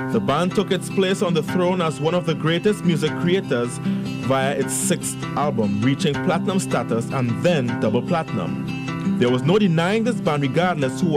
The band took its place on the throne as one of the greatest music creators via its 6th album, reaching platinum status and then double platinum. There was no denying this band regardless who